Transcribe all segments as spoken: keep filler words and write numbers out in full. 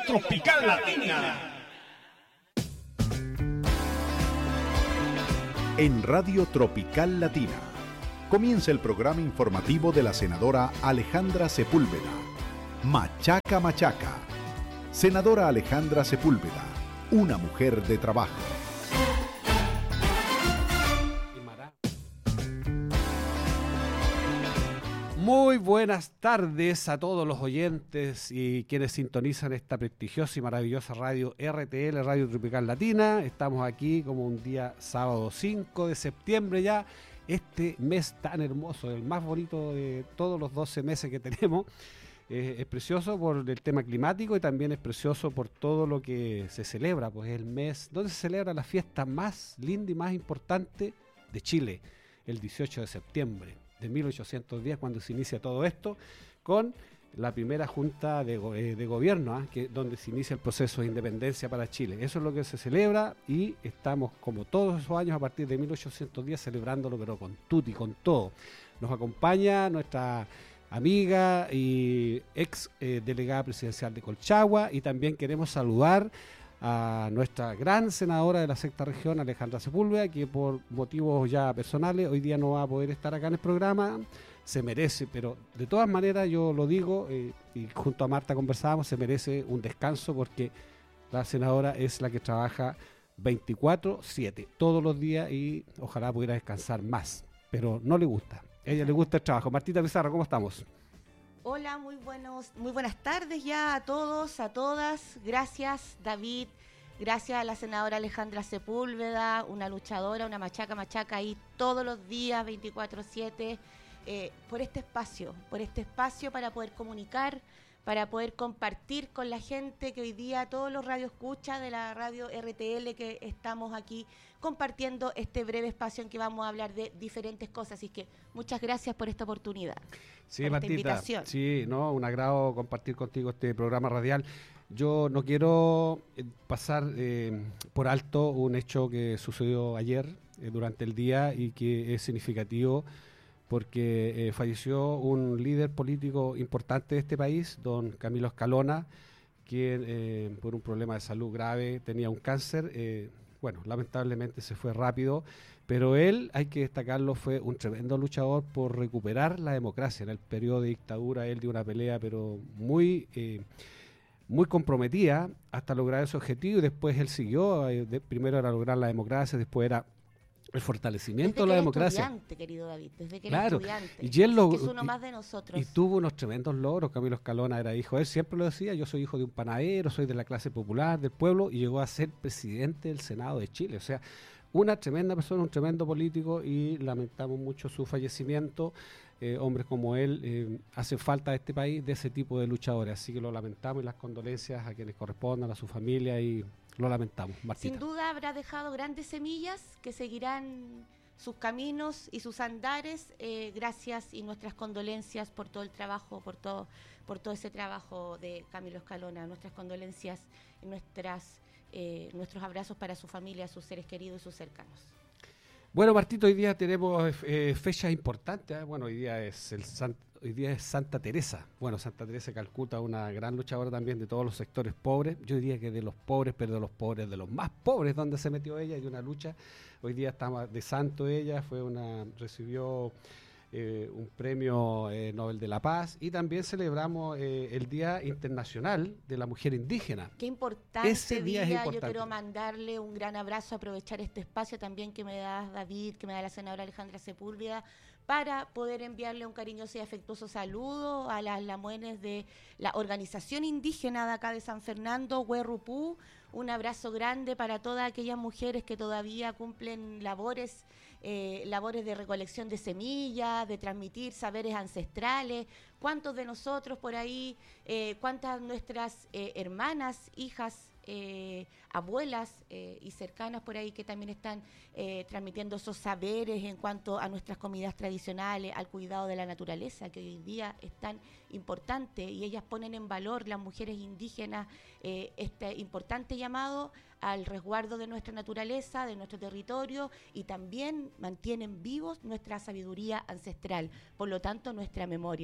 Tropical Latina. En Radio Tropical Latina comienza el programa informativo de la senadora Alejandra Sepúlveda. Machaca Machaca. Senadora Alejandra Sepúlveda, una mujer de trabajo. Muy buenas tardes a todos los oyentes y quienes sintonizan esta prestigiosa y maravillosa radio R T L, Radio Tropical Latina. Estamos aquí como un día sábado cinco de septiembre ya, este mes tan hermoso, el más bonito de todos los doce meses que tenemos. Eh, es precioso por el tema climático y también es precioso por todo lo que se celebra, pues es el mes donde se celebra la fiesta más linda y más importante de Chile, el dieciocho de septiembre de mil ochocientos diez, cuando se inicia todo esto, con la primera junta de, go eh, de gobierno, ¿eh? que, donde se inicia el proceso de independencia para Chile. Eso es lo que se celebra y estamos, como todos esos años, a partir de mil ochocientos diez, celebrándolo, pero con tutti, con todo. Nos acompaña nuestra amiga y ex eh, delegada presidencial de Colchagua, y también queremos saludar a nuestra gran senadora de la sexta región, Alejandra Sepúlveda, que por motivos ya personales hoy día no va a poder estar acá en el programa. Se merece, pero de todas maneras yo lo digo, eh, y junto a Marta conversábamos, se merece un descanso porque la senadora es la que trabaja veinticuatro siete todos los días y ojalá pudiera descansar más, pero no le gusta. A ella le gusta el trabajo. Martita Pizarro, ¿cómo estamos? Hola, muy buenos, muy buenas tardes ya a todos, a todas. Gracias, David. Gracias a la senadora Alejandra Sepúlveda, una luchadora, una machaca, machaca ahí todos los días, veinticuatro siete, eh, por este espacio, por este espacio para poder comunicar, para poder compartir con la gente que hoy día todos los radioescuchas de la radio R T L que estamos aquí compartiendo este breve espacio en que vamos a hablar de diferentes cosas. Así que muchas gracias por esta oportunidad. Sí, por Martita, esta invitación. Sí, no, un agrado compartir contigo este programa radial. Yo no quiero pasar eh, por alto un hecho que sucedió ayer eh, durante el día y que es significativo, porque eh, falleció un líder político importante de este país, don Camilo Escalona, quien eh, por un problema de salud grave tenía un cáncer. Eh, bueno, lamentablemente se fue rápido, pero él, hay que destacarlo, fue un tremendo luchador por recuperar la democracia. En el periodo de dictadura él dio una pelea, pero muy... Eh, muy comprometida hasta lograr ese objetivo, y después él siguió, eh, de, primero era lograr la democracia, después era el fortalecimiento de la democracia. Desde que era estudiante, querido David, desde que claro. era estudiante. Y él lo, que es uno y, más de nosotros. Y tuvo unos tremendos logros. Camilo Escalona era hijo, él siempre lo decía, yo soy hijo de un panadero, soy de la clase popular del pueblo, y llegó a ser presidente del Senado de Chile. O sea, una tremenda persona, un tremendo político, y lamentamos mucho su fallecimiento. Eh, hombres como él eh, hacen falta a este país de ese tipo de luchadores, así que lo lamentamos y las condolencias a quienes correspondan, a su familia, y lo lamentamos. Martita. Sin duda habrá dejado grandes semillas que seguirán sus caminos y sus andares. Eh, gracias y nuestras condolencias por todo el trabajo, por todo, por todo ese trabajo de Camilo Escalona. Nuestras condolencias y nuestras, eh, nuestros abrazos para su familia, sus seres queridos y sus cercanos. Bueno, Martito, hoy día tenemos eh, fechas importantes, ¿eh? Bueno, hoy día es el San, hoy día es Santa Teresa. Bueno, Santa Teresa de Calcuta, una gran luchadora también de todos los sectores pobres. Yo diría que de los pobres, pero de los pobres, de los más pobres, donde se metió ella, y de una lucha. Hoy día está de santo ella, fue una, recibió eh, un premio eh, Nobel de la Paz, y también celebramos eh, el Día Internacional de la Mujer Indígena. Qué importante Ese día, día, es importante. Yo quiero mandarle un gran abrazo, aprovechar este espacio también que me da David, que me da la senadora Alejandra Sepúlveda, para poder enviarle un cariñoso y afectuoso saludo a las lamuenes de la organización indígena de acá de San Fernando, Huerrupú. Un abrazo grande para todas aquellas mujeres que todavía cumplen labores, eh, labores de recolección de semillas, de transmitir saberes ancestrales. ¿Cuántos de nosotros por ahí, eh, cuántas nuestras eh, hermanas, hijas, eh, abuelas eh, y cercanas por ahí que también están eh, transmitiendo esos saberes en cuanto a nuestras comidas tradicionales, al cuidado de la naturaleza, que hoy día es tan importante, y ellas ponen en valor, las mujeres indígenas, eh, este importante llamado al resguardo de nuestra naturaleza, de nuestro territorio, y también mantienen vivos nuestra sabiduría ancestral, por lo tanto nuestra memoria. El cariño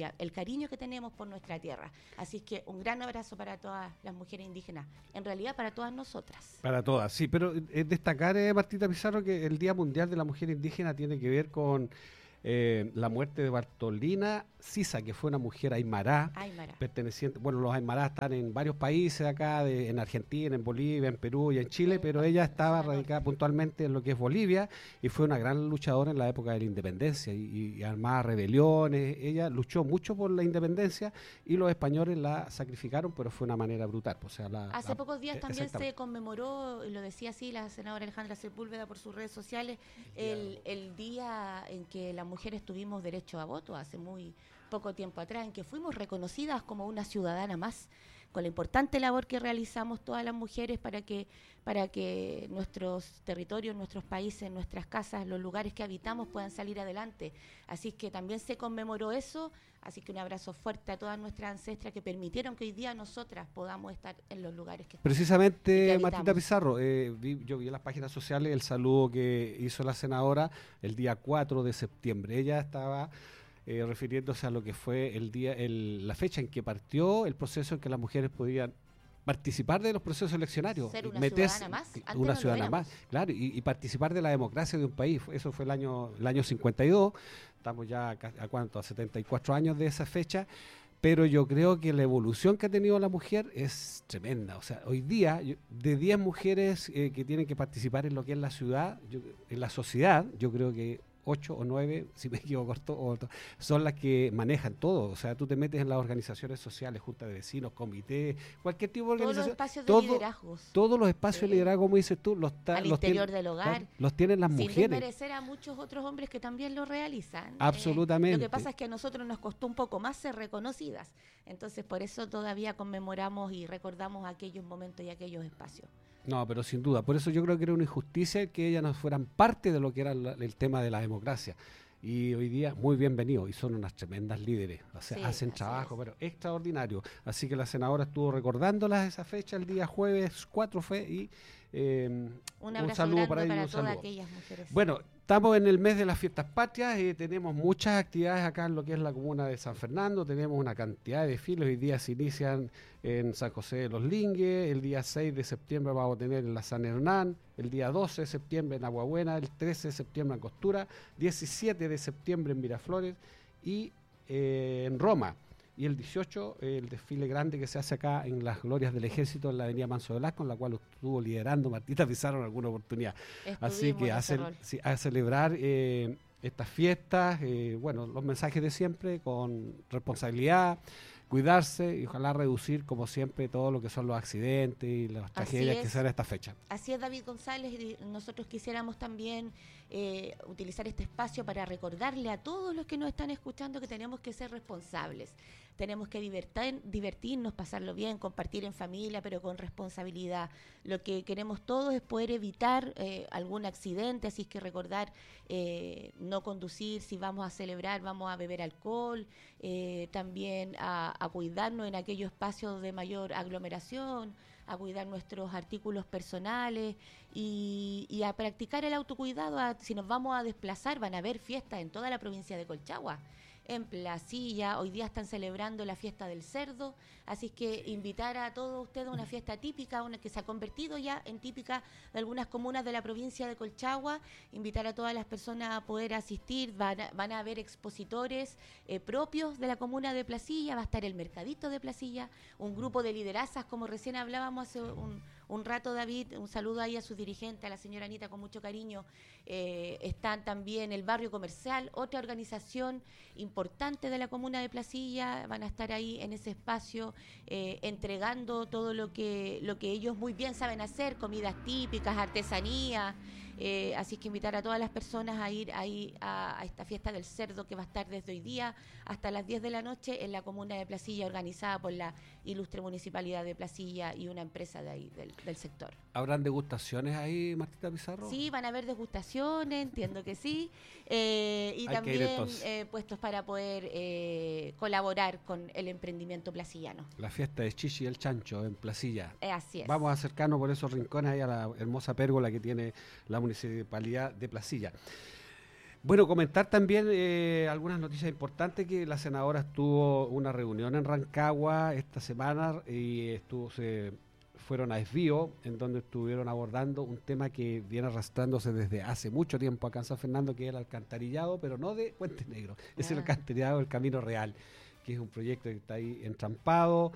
cariño que tenemos por nuestra tierra. Así que un gran abrazo para todas las mujeres indígenas, en realidad para todas nosotras. Para todas, sí, pero es destacar, eh, Martita Pizarro, que el Día Mundial de la Mujer Indígena tiene que ver con eh, la muerte de Bartolina Sisa, que fue una mujer aymara, Aymara. perteneciente, bueno, los aymarás están en varios países acá, de, en Argentina, en Bolivia, en Perú y en Chile, pero ella estaba radicada puntualmente en lo que es Bolivia y fue una gran luchadora en la época de la independencia y, y armaba rebeliones. Ella luchó mucho por la independencia y los españoles la sacrificaron, pero fue una manera brutal. O sea, la, Hace la, pocos días también se conmemoró, lo decía así la senadora Alejandra Sepúlveda por sus redes sociales, el, el día en que las mujeres tuvimos derecho a voto, hace muy poco tiempo atrás, en que fuimos reconocidas como una ciudadana más, con la importante labor que realizamos todas las mujeres para que para que nuestros territorios, nuestros países, nuestras casas, los lugares que habitamos puedan salir adelante. Así que también se conmemoró eso, así que un abrazo fuerte a todas nuestras ancestras que permitieron que hoy día nosotras podamos estar en los lugares que estamos. Precisamente, Martita Pizarro, eh, vi, yo vi en las páginas sociales el saludo que hizo la senadora el día cuatro de septiembre. Ella estaba Eh, refiriéndose a lo que fue el día, el, la fecha en que partió el proceso en que las mujeres podían participar de los procesos eleccionarios. Ser una meterse, ciudadana más. Antes una no ciudadana más, claro, y, y participar de la democracia de un país. Eso fue el año, el año cincuenta y dos, estamos ya a, a cuánto, a setenta y cuatro años de esa fecha, pero yo creo que la evolución que ha tenido la mujer es tremenda. O sea, hoy día, yo, de diez mujeres eh, que tienen que participar en lo que es la ciudad, yo, en la sociedad, yo creo que ocho o nueve, si me equivoco, o, son las que manejan todo. O sea, tú te metes en las organizaciones sociales, juntas de vecinos, comités, cualquier tipo de organización. Todos los espacios todo, de liderazgos. Todos los espacios sí. de liderazgo, como dices tú, los, ta, Al los interior tienen, del hogar. Los tienen las sin mujeres. Sin desmerecer a muchos otros hombres que también lo realizan. Absolutamente. Eh, lo que pasa es que a nosotros nos costó un poco más ser reconocidas. Entonces, por eso todavía conmemoramos y recordamos aquellos momentos y aquellos espacios. No, pero sin duda. Por eso yo creo que era una injusticia que ellas no fueran parte de lo que era la, el tema de la democracia. Y hoy día muy bienvenidos y son unas tremendas líderes, o sea, sí, hacen trabajo, es. pero extraordinario. Así que la senadora estuvo recordándolas esa fecha el día jueves cuatro fue y eh, un, un saludo para ellos. Para un todas saludo. aquellas mujeres. Bueno, estamos en el mes de las fiestas patrias y tenemos muchas actividades acá en lo que es la comuna de San Fernando. Tenemos una cantidad de desfiles. Hoy día se inician en San José de los Lingues. El día seis de septiembre vamos a tener en la San Hernán. El día doce de septiembre en Aguabuena. El trece de septiembre en Costura. diecisiete de septiembre en Miraflores y eh, en Roma. Y el dieciocho, eh, el desfile grande que se hace acá en las Glorias del Ejército en la avenida Manso Velasco, en la cual estuvo liderando Martita Pizarro en alguna oportunidad. Así que a, ce sí, a celebrar eh, estas fiestas, eh, bueno, los mensajes de siempre, con responsabilidad, cuidarse y ojalá reducir, como siempre, todo lo que son los accidentes y las tragedias que se dan a esta fecha. Así es, David González, y nosotros quisiéramos también eh, utilizar este espacio para recordarle a todos los que nos están escuchando que tenemos que ser responsables. Tenemos que divertir, divertirnos, pasarlo bien, compartir en familia, pero con responsabilidad. Lo que queremos todos es poder evitar eh, algún accidente, así es que recordar eh, no conducir, si vamos a celebrar, vamos a beber alcohol, eh, también a, a cuidarnos en aquellos espacios de mayor aglomeración, a cuidar nuestros artículos personales y, y a practicar el autocuidado. A, si nos vamos a desplazar, van a haber fiestas en toda la provincia de Colchagua. En Placilla, hoy día están celebrando la fiesta del cerdo, así que invitar a todos ustedes a una fiesta típica, una que se ha convertido ya en típica de algunas comunas de la provincia de Colchagua, invitar a todas las personas a poder asistir, van a, van a haber expositores eh, propios de la comuna de Placilla, va a estar el Mercadito de Placilla, un grupo de liderazas, como recién hablábamos hace un, un rato, David, un saludo ahí a su dirigente, a la señora Anita, con mucho cariño. Eh, están también el Barrio Comercial, otra organización importante de la comuna de Placilla, van a estar ahí en ese espacio eh, entregando todo lo que lo que ellos muy bien saben hacer, comidas típicas, artesanía, eh, así que invitar a todas las personas a ir ahí a, a esta fiesta del cerdo que va a estar desde hoy día hasta las diez de la noche en la comuna de Placilla, organizada por la ilustre municipalidad de Placilla y una empresa de ahí del, del sector. ¿Habrán degustaciones ahí, Martita Pizarro? Sí, van a haber degustaciones, entiendo que sí, eh, y Hay también ir, eh, puestos para poder eh, colaborar con el emprendimiento placillano. La fiesta de Chichi y el Chancho en Placilla. Eh, así es. Vamos a acercarnos por esos rincones ahí a la hermosa pérgola que tiene la municipalidad de Placilla. Bueno, comentar también eh, algunas noticias importantes, que la senadora estuvo una reunión en Rancagua esta semana y estuvo se fueron a Desvío, en donde estuvieron abordando un tema que viene arrastrándose desde hace mucho tiempo acá en San Fernando, que es el alcantarillado, pero no de Puente Negro, es el alcantarillado del Camino Real, que es un proyecto que está ahí entrampado,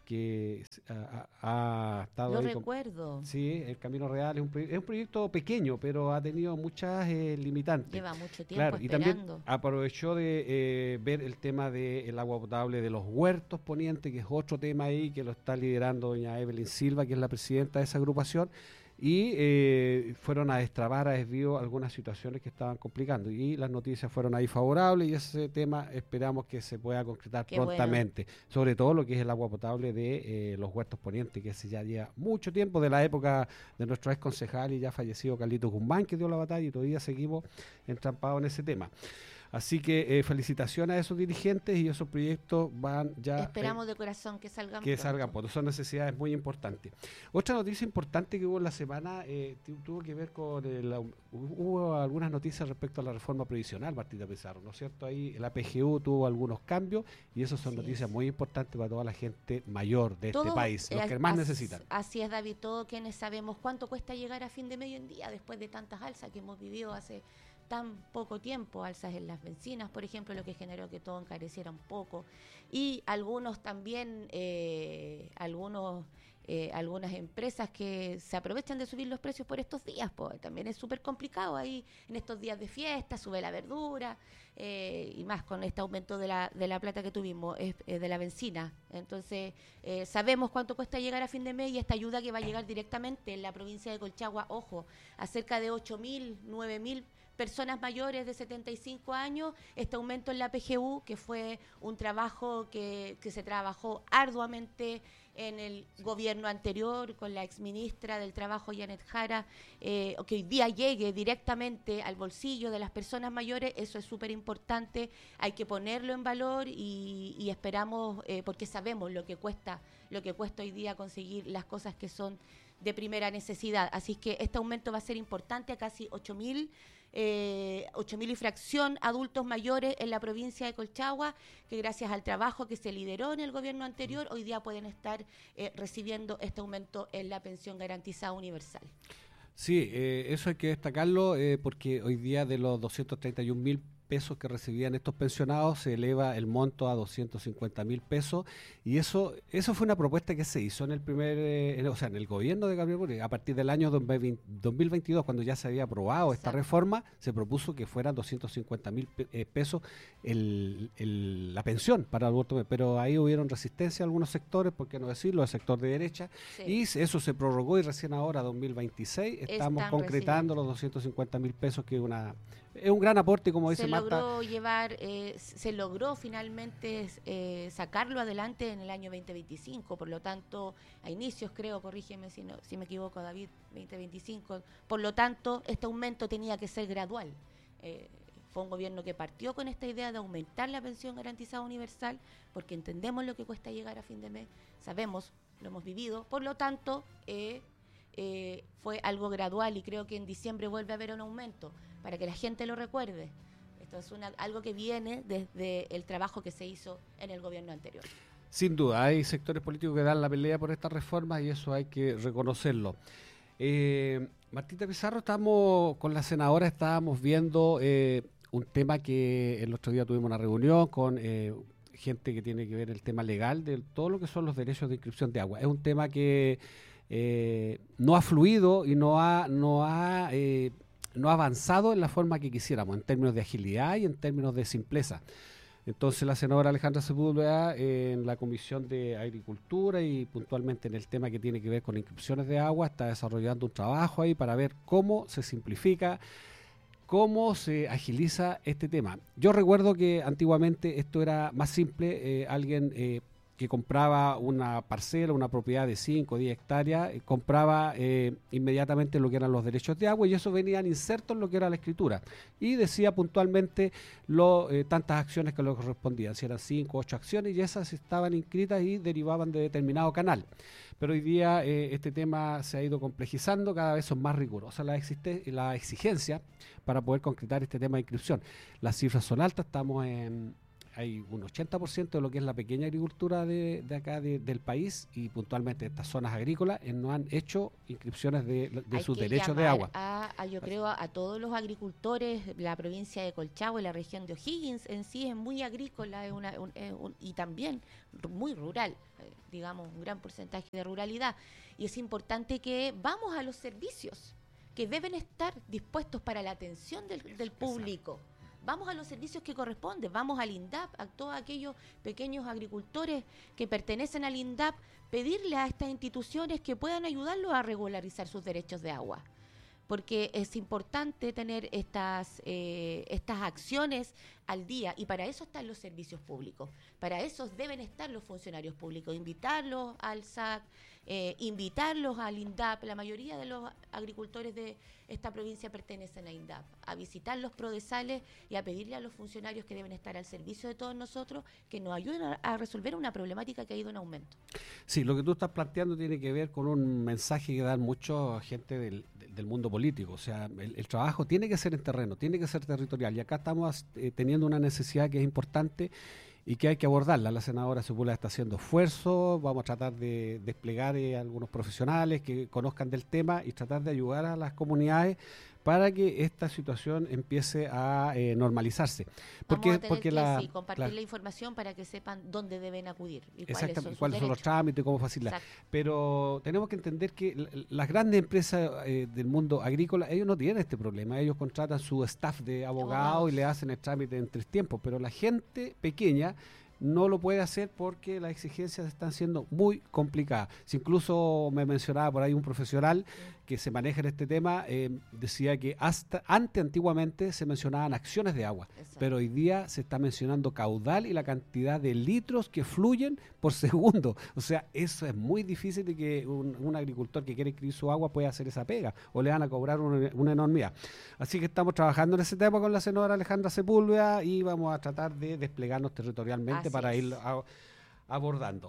que ha, ha, ha estado Lo ahí recuerdo. Con, sí, el Camino Real es un, es un proyecto pequeño, pero ha tenido muchas eh, limitantes. Lleva mucho tiempo claro, esperando. Y también aprovechó de eh, ver el tema del agua potable de los huertos ponientes, que es otro tema ahí que lo está liderando doña Evelyn Silva, que es la presidenta de esa agrupación, y eh, fueron a destrabar a desvío algunas situaciones que estaban complicando, y las noticias fueron ahí favorables, y ese tema esperamos que se pueda concretar Qué prontamente, bueno. Sobre todo lo que es el agua potable de eh, los huertos ponientes, que se ya lleva mucho tiempo, de la época de nuestro ex concejal y ya fallecido Carlitos Guzmán, que dio la batalla, y todavía seguimos entrampados en ese tema. Así que eh, felicitaciones a esos dirigentes, y esos proyectos van ya... Esperamos eh, de corazón que salgan Que pronto. salgan pronto, son necesidades muy importantes. Otra noticia importante que hubo en la semana eh, tuvo que ver con... El, hubo algunas noticias respecto a la reforma previsional, Martita Pizarro, ¿no es cierto? Ahí la P G U tuvo algunos cambios, y esas son Así noticias es. muy importantes para toda la gente mayor de Todo, este país, los eh, que más as- necesitan. Así es, David, todos quienes sabemos cuánto cuesta llegar a fin de mes hoy en día, después de tantas alzas que hemos vivido hace tan poco tiempo, alzas en las bencinas, por ejemplo, lo que generó que todo encareciera un poco, y algunos también, eh, algunos eh, algunas empresas que se aprovechan de subir los precios por estos días, pues también es súper complicado ahí, en estos días de fiesta, sube la verdura, eh, y más con este aumento de la, de la plata que tuvimos, eh, de la bencina. Entonces, eh, sabemos cuánto cuesta llegar a fin de mes, y esta ayuda que va a llegar directamente en la provincia de Colchagua, ojo, a cerca de ocho mil, nueve mil personas mayores de setenta y cinco años, este aumento en la P G U, que fue un trabajo que, que se trabajó arduamente en el sí. gobierno anterior, con la exministra del Trabajo, Janet Jara, eh, que hoy día llegue directamente al bolsillo de las personas mayores, eso es súper importante, hay que ponerlo en valor, y, y esperamos, eh, porque sabemos lo que cuesta, lo que cuesta hoy día conseguir las cosas que son de primera necesidad, así que este aumento va a ser importante a casi ocho mil Eh, ocho mil y fracción adultos mayores en la provincia de Colchagua, que gracias al trabajo que se lideró en el gobierno anterior, hoy día pueden estar eh, recibiendo este aumento en la pensión garantizada universal. Sí, eh, eso hay que destacarlo, eh, porque hoy día de los doscientos treinta y un mil pesos que recibían estos pensionados se eleva el monto a doscientos cincuenta mil pesos, y eso eso fue una propuesta que se hizo en el primer eh, en, o sea en el gobierno de Gabriel Boric. A partir del año dos mil veintidós, cuando ya se había aprobado esta Exacto. reforma, se propuso que fueran doscientos cincuenta mil eh, pesos el, el, la pensión para adultos, pero ahí hubieron resistencia a algunos sectores, por qué no decirlo, el sector de derecha, sí. y eso se prorrogó, y recién ahora, dos mil veintiséis, estamos Están concretando recibiendo. Los doscientos cincuenta mil pesos, que es una es un gran aporte, como dice se Marta. Logró llevar, eh, se logró finalmente eh, sacarlo adelante en el año veinte veinticinco, por lo tanto, a inicios creo, corrígeme si, no, si me equivoco, David, veinte veinticinco, por lo tanto, este aumento tenía que ser gradual. Eh, fue un gobierno que partió con esta idea de aumentar la pensión garantizada universal, porque entendemos lo que cuesta llegar a fin de mes, sabemos, lo hemos vivido, por lo tanto, eh, eh, fue algo gradual, y creo que en diciembre vuelve a haber un aumento, para que la gente lo recuerde. Esto es una, algo que viene desde el trabajo que se hizo en el gobierno anterior. Sin duda, hay sectores políticos que dan la pelea por estas reformas, y eso hay que reconocerlo. Eh, Martita Pizarro, estamos con la senadora, estábamos viendo eh, un tema que el otro día tuvimos una reunión con eh, gente que tiene que ver el tema legal de todo lo que son los derechos de inscripción de agua. Es un tema que eh, no ha fluido y no ha... No ha eh, no ha avanzado en la forma que quisiéramos, en términos de agilidad y en términos de simpleza. Entonces la senadora Alejandra Sepúlveda, eh, en la Comisión de Agricultura y puntualmente en el tema que tiene que ver con inscripciones de agua, está desarrollando un trabajo ahí para ver cómo se simplifica, cómo se agiliza este tema. Yo recuerdo que antiguamente esto era más simple, eh, alguien... Eh, que compraba una parcela, una propiedad de cinco o diez hectáreas, eh, compraba eh, inmediatamente lo que eran los derechos de agua y eso venían insertos en lo que era la escritura. Y decía puntualmente lo, eh, tantas acciones que le correspondían, si eran cinco o ocho acciones y esas estaban inscritas y derivaban de determinado canal. Pero hoy día eh, este tema se ha ido complejizando, cada vez son más rigurosas las existe- la exigencia para poder concretar este tema de inscripción. Las cifras son altas, estamos en... hay un ochenta por ciento de lo que es la pequeña agricultura de, de acá de, del país y puntualmente estas zonas agrícolas eh, no han hecho inscripciones de, de sus derechos de agua. A, a, yo creo a, a todos los agricultores, la provincia de Colchagua y la región de O'Higgins en sí es muy agrícola es una, un, es un, y también muy rural, eh, digamos un gran porcentaje de ruralidad. Y es importante que vamos a los servicios que deben estar dispuestos para la atención del, del público. Vamos a los servicios que corresponden, vamos al INDAP, a todos aquellos pequeños agricultores que pertenecen al INDAP, pedirle a estas instituciones que puedan ayudarlos a regularizar sus derechos de agua. Porque es importante tener estas, eh, estas acciones al día y para eso están los servicios públicos, para eso deben estar los funcionarios públicos, invitarlos al S A C, eh, invitarlos al INDAP. La mayoría de los agricultores de esta provincia pertenecen a INDAP, a visitar los prodesales y a pedirle a los funcionarios que deben estar al servicio de todos nosotros que nos ayuden a, a resolver una problemática que ha ido en aumento. Sí, lo que tú estás planteando tiene que ver con un mensaje que dan mucha gente del, del mundo político, o sea, el, el trabajo tiene que ser en terreno, tiene que ser territorial y acá estamos eh, teniendo una necesidad que es importante y que hay que abordarla. La senadora Sepúlveda está haciendo esfuerzos, vamos a tratar de desplegar eh, algunos profesionales que conozcan del tema y tratar de ayudar a las comunidades para que esta situación empiece a eh, normalizarse. Porque, Vamos a tener porque que la, sí, compartir la, la información para que sepan dónde deben acudir y cuáles exactamente, son sus cuáles son los derechos. trámites y cómo facilitar. Exacto. Pero tenemos que entender que l- las grandes empresas eh, del mundo agrícola, ellos no tienen este problema. Ellos contratan su staff de abogados Abogados. y le hacen el trámite en tres tiempos. Pero la gente pequeña no lo puede hacer porque las exigencias están siendo muy complicadas. Si incluso me mencionaba por ahí un profesional que se maneja en este tema, eh, decía que hasta antes, antiguamente, se mencionaban acciones de agua, Exacto. pero hoy día se está mencionando caudal y la cantidad de litros que fluyen por segundo. O sea, eso es muy difícil de que un, un agricultor que quiere inscribir su agua pueda hacer esa pega o le van a cobrar una, una enormidad. Así que estamos trabajando en ese tema con la senadora Alejandra Sepúlveda y vamos a tratar de desplegarnos territorialmente Así para es. ir a- abordando.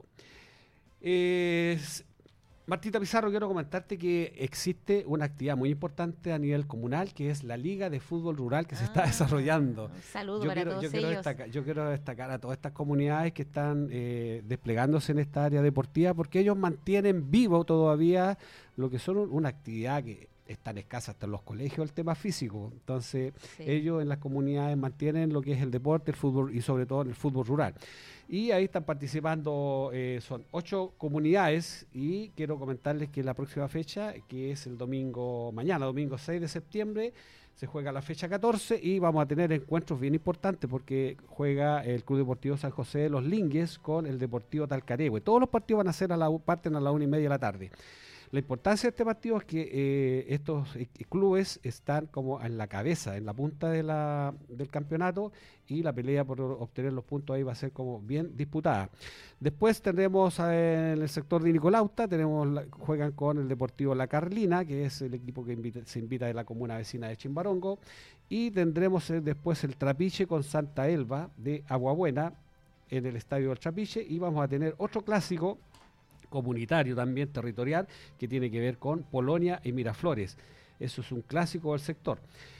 Eh, Martita Pizarro, quiero comentarte que existe una actividad muy importante a nivel comunal, que es la Liga de Fútbol Rural que se está Ah, desarrollando. Un saludo Yo para quiero, todos yo, quiero ellos. destacar, yo quiero destacar a todas estas comunidades que están eh, desplegándose en esta área deportiva, porque ellos mantienen vivo todavía lo que son una actividad que es tan escasa hasta en los colegios, el tema físico. Entonces, Sí. ellos en las comunidades mantienen lo que es el deporte, el fútbol y sobre todo en el fútbol rural. Y ahí están participando, eh, son ocho comunidades y quiero comentarles que la próxima fecha, que es el domingo, mañana, domingo seis de septiembre, se juega la fecha catorce y vamos a tener encuentros bien importantes porque juega el Club Deportivo San José de los Lingues con el Deportivo Talcaregüe. Todos los partidos van a ser a la, parten a la una y media de la tarde. La importancia de este partido es que eh, estos eh, clubes están como en la cabeza, en la punta de la, del campeonato y la pelea por obtener los puntos ahí va a ser como bien disputada. Después tendremos eh, en el sector de Nicolauta, tenemos la- juegan con el Deportivo La Carlina, que es el equipo que invita- se invita de la comuna vecina de Chimbarongo, y tendremos eh, después el Trapiche con Santa Elba de Aguabuena en el Estadio del Trapiche y vamos a tener otro clásico comunitario también territorial que tiene que ver con Polonia y Miraflores. Eso es un clásico del sector.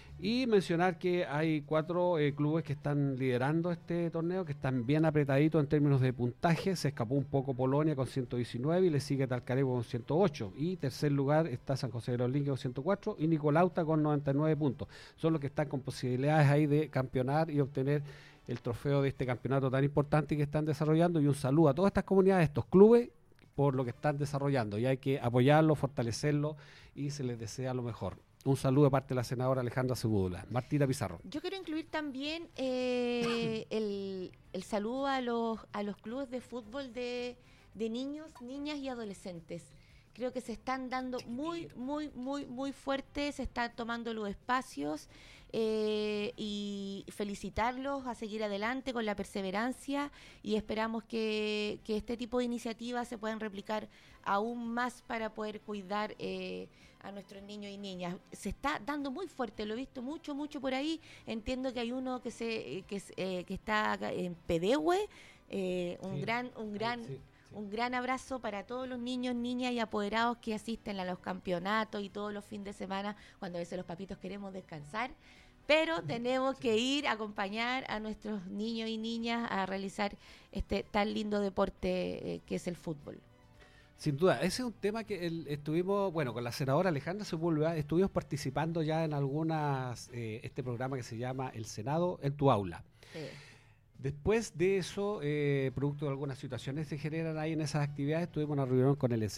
Y mencionar que hay cuatro eh, clubes que están liderando este torneo, que están bien apretaditos en términos de puntaje. Se escapó un poco Polonia con ciento diecinueve y le sigue Talcaregüe con ciento ocho. Y tercer lugar está San José de los Lingues con ciento cuatro y Nicolauta con noventa y nueve puntos. Son los que están con posibilidades ahí de campeonar y obtener el trofeo de este campeonato tan importante que están desarrollando. Y un saludo a todas estas comunidades, estos clubes, por lo que están desarrollando y hay que apoyarlo, fortalecerlo y se les desea lo mejor. Un saludo de parte de la senadora Alejandra Sepúlveda. Martita Pizarro. Yo quiero incluir también eh, el, el saludo a los, a los clubes de fútbol de, de niños, niñas y adolescentes. Creo que se están dando muy, muy, muy, muy fuertes, se están tomando los espacios. eh, y felicitarlos a seguir adelante con la perseverancia y esperamos que, que este tipo de iniciativas se puedan replicar aún más para poder cuidar eh, a nuestros niños y niñas. Se está dando muy fuerte, lo he visto mucho, mucho por ahí. Entiendo que hay uno que se que, eh, que está en Pedehue, eh, un Sí. gran, un gran, Sí, sí. un gran abrazo para todos los niños, niñas y apoderados que asisten a los campeonatos y todos los fines de semana, cuando a veces los papitos queremos descansar, pero tenemos que ir a acompañar a nuestros niños y niñas a realizar este tan lindo deporte eh, que es el fútbol. Sin duda, ese es un tema que el- estuvimos, bueno, con la senadora Alejandra Sepúlveda, estuvimos participando ya en algunas, eh, este programa que se llama El Senado en tu aula. Sí. Después de eso, eh, producto de algunas situaciones que se generan ahí en esas actividades, tuvimos una reunión con el